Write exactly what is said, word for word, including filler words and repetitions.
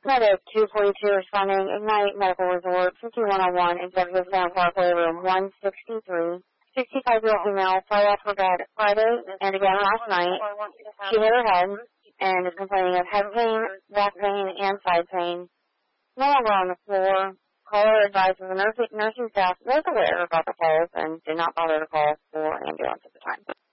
Medic two forty-two responding, Ignite Medical Resort, fifty-one oh one, Executive Center Parkway, room one sixty-three. sixty-five-year-old female, Friday after bed, Friday, and again last night. She hit her head and is complaining of head pain, back pain, and side pain. No longer on the floor. Caller advised the nursing, nursing staff was aware about the falls and did not bother to call for an ambulance at the time.